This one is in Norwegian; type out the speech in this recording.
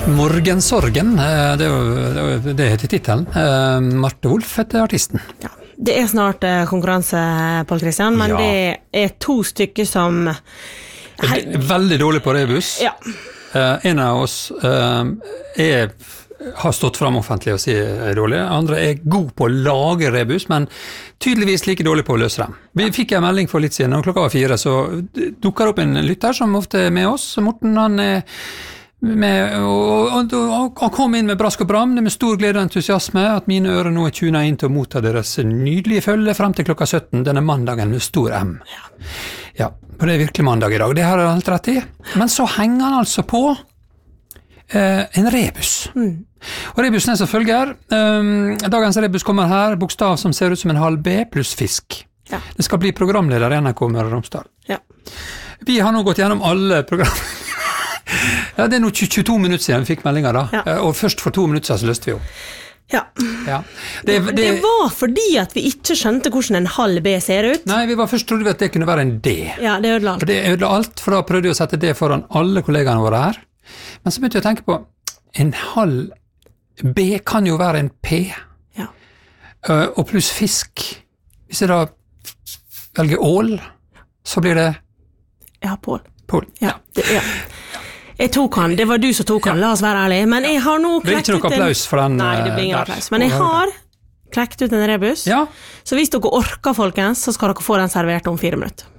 Morgensorgen, det heter titelen. Marte Wolff heter artisten. Ja, det snart konkurranse, Pål Kristian, men det to stykker som... Veldig dårlig på rebus. Ja. En av oss har stått frem offentlig og sier dårlig. Andre god på å lage rebus, men tydeligvis like dårlig på å løse dem. Vi fikk en melding for litt siden, og klokka var 4, så dukker opp en lytter som ofte med oss. Morten, han han kom inn med brask og bram, det med stor glede og entusiasme at mine ører nå tunet inn til å motta deres nydelige følge frem til klokka 17 denne mandagen med stor M. Ja, og det virkelig mandag i dag, det har jeg alt rett i. Men så henger han altså på en rebus. Og rebusen som følger. Dagens rebus kommer her, bokstav som ser ut som en halv B pluss fisk. Ja. Det skal bli programleder i NRK Møre og Romsdal. Ja. Vi har nå gått gjennom alle program. Ja, det nå 22 minutter siden vi fikk meldinger da. Ja. Og først for 2 minutter så løste vi jo. Ja. Ja. Det var fordi at vi ikke skjønte hvordan en halv B ser ut. Nei, først trodde vi at det kunne være en D. Ja, det ødela alt. For det ødela alt, for da prøvde vi å sette det foran alle kollegaene våre her. Men så begynte jeg å tenke på, en halv B kan jo være en P. Ja. Og pluss fisk. Hvis jeg da velger ål, så blir det... Ja, Pål. Ja. Jeg tok han, det var du som tok han, la oss være ærlig. Men jeg har nå det blir ikke noe applaus for den. Nei, det blir ingen applaus. Men jeg har klekt ut en rebus. Ja. Så hvis dere orker, folkens, så skal dere få den servert om 4 minutter.